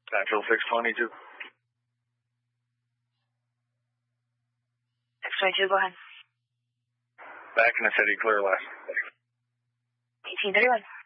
Central 622. 622, go ahead. Back in the city, clear left. 1831.